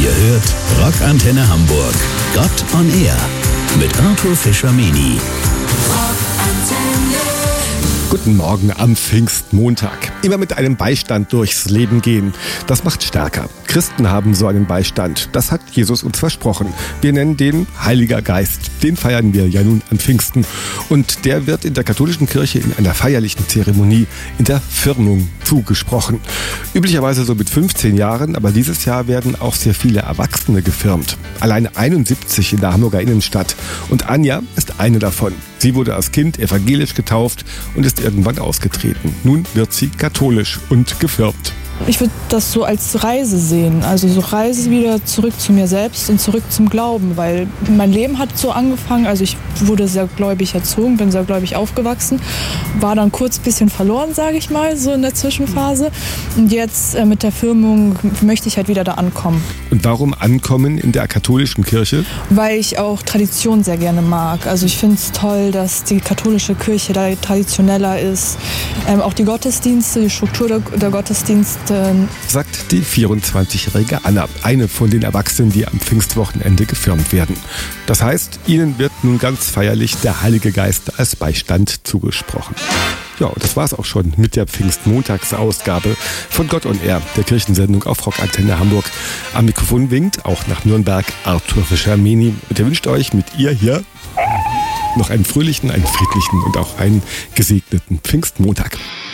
Ihr hört Rockantenne Hamburg. Gott on Air mit Arthur Fischer-Meny. Guten Morgen am Pfingstmontag. Immer mit einem Beistand durchs Leben gehen. Das macht stärker. Christen haben so einen Beistand. Das hat Jesus uns versprochen. Wir nennen den Heiliger Geist. Den feiern wir ja nun an Pfingsten. Und der wird in der katholischen Kirche in einer feierlichen Zeremonie in der Firmung zugesprochen. Üblicherweise so mit 15 Jahren, aber dieses Jahr werden auch sehr viele Erwachsene gefirmt. Allein 71 in der Hamburger Innenstadt. Und Anja ist eine davon. Sie wurde als Kind evangelisch getauft und ist irgendwann ausgetreten. Nun wird sie katholisch und gefirmt. Ich würde das so als Reise sehen, also so Reise wieder zurück zu mir selbst und zurück zum Glauben, weil mein Leben hat so angefangen, also ich wurde sehr gläubig erzogen, bin sehr gläubig aufgewachsen, war dann kurz ein bisschen verloren, sage ich mal, so in der Zwischenphase und jetzt mit der Firmung möchte ich halt wieder da ankommen. Und warum ankommen in der katholischen Kirche? Weil ich auch Tradition sehr gerne mag, also ich finde es toll, dass die katholische Kirche da traditioneller ist, auch die Gottesdienste, die Struktur der Gottesdienste, sagt die 24-jährige Anna, eine von den Erwachsenen, die am Pfingstwochenende gefirmt werden. Das heißt, ihnen wird nun ganz feierlich der Heilige Geist als Beistand zugesprochen. Ja, und das war's auch schon mit der Pfingstmontagsausgabe von Gott on Air, der Kirchensendung auf Rockantenne Hamburg. Am Mikrofon winkt auch nach Nürnberg Arthur Fischer-Meny und er wünscht euch mit ihr hier noch einen fröhlichen, einen friedlichen und auch einen gesegneten Pfingstmontag.